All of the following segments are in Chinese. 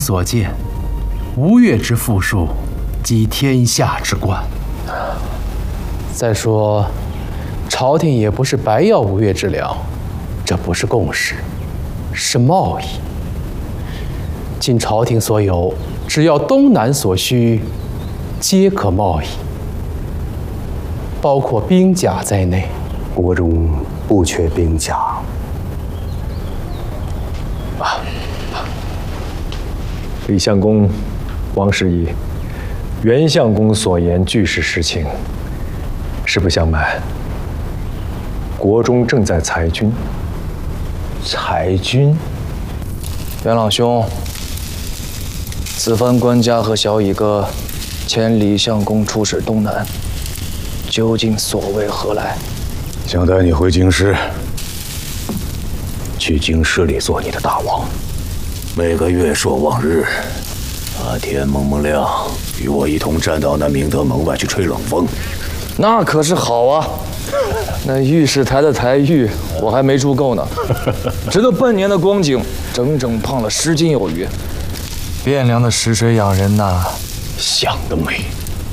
所见，吴越之富庶，即天下之冠。再说，朝廷也不是白要吴越之粮，这不是贡食，是贸易。今朝廷所有，只要东南所需，皆可贸易，包括兵甲在内。 国中不缺兵甲。 李相公、王士仪，袁相公所言俱是实情。实不相瞒，国中正在裁军。 裁军？袁老兄，此番官家和小乙哥遣李相公出使东南，究竟所为何来？ 想带你回京师，去京师里做你的大王。每个月朔望日，天蒙蒙亮，与我一同站到那明德门外去吹冷风。 那可是好啊！那御史台的台玉我还没住够呢，直到半年的光景，整整胖了10斤有余。汴梁的食水养人呐， 想得美！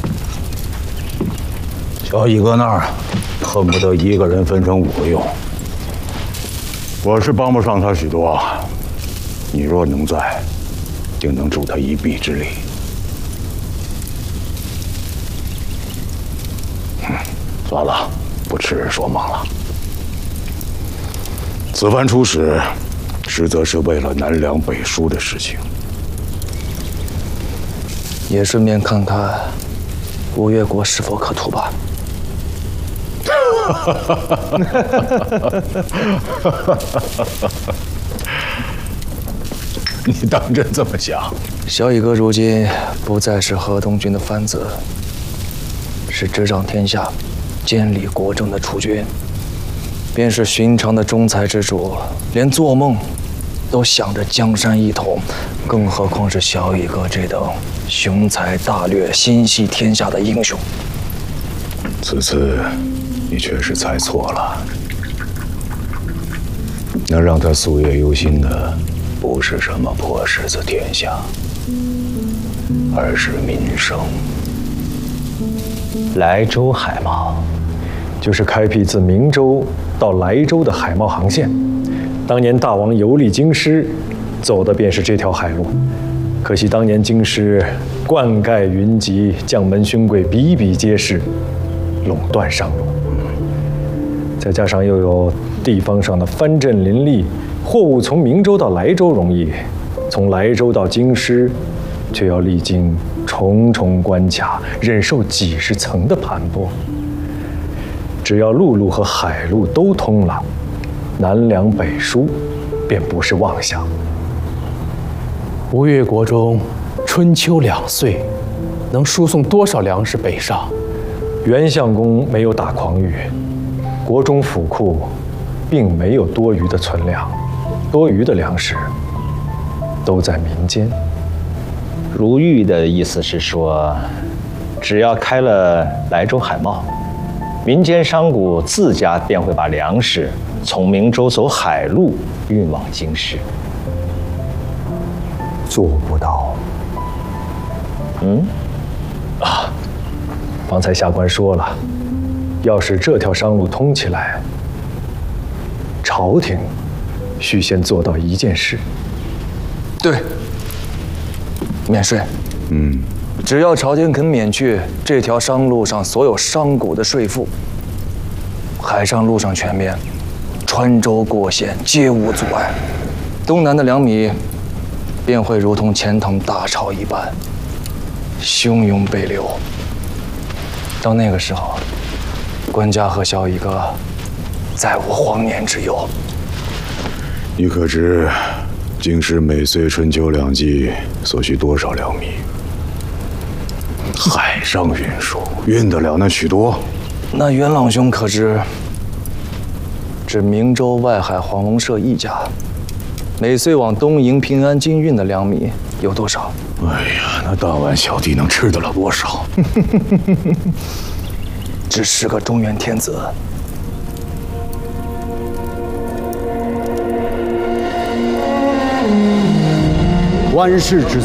小乙哥那儿恨不得一个人分成5个用，我是帮不上他许多。你若能在，定能助他一臂之力。算了，不痴人说梦了。此番出使，实则是为了南梁北输的事情， 也顺便看看吴越国是否可图吧。 你当真这么想？ 小乙哥如今不再是河东郡的藩子，是执掌天下、监理国政的储君。便是寻常的中才之主，连做梦都想着江山一统，更何况是小乙哥这等雄才大略、心系天下的英雄。 此次你确实猜错了，能让他夙夜忧心的，不是什么破狮子天下，而是民生。 莱州海贸，就是开辟自明州到莱州的海贸航线。当年大王游历京师，走的便是这条海路。可惜当年京师灌溉云集，将门勋贵比比皆是，垄断商路。再加上又有地方上的藩镇林立，货物从明州到莱州容易，从莱州到京师，却要历经重重关卡，忍受几十层的盘剥。只要陆路和海路都通了，南梁北输便不是妄想。 吴越国中，春秋2岁，能输送多少粮食北上？ 袁相公没有打诳语，国中府库并没有多余的存粮，多余的粮食都在民间。 如玉的意思是说，只要开了莱州海贸，民间商贾自家便会把粮食从明州走海路运往京师。 做不到。 方才下官说了，要是这条商路通起来，朝廷需先做到一件事。 对，免税。只要朝廷肯免去这条商路上所有商贾的税赋，海上路上全面，穿州过县皆无阻碍，东南的粮米便会如同钱塘大潮一般，汹涌北流。到那个时候，官家和小乙哥再无荒年之忧。 你可知京师每岁春秋2季所需多少粮米？海上运输运得了那许多？ 那袁老兄可知，指明州外海黄龙社一家，每岁往东营平安京运的粮米有多少？ 哎呀，那大碗小弟能吃得了多少？ 只是个中原天子。 万世之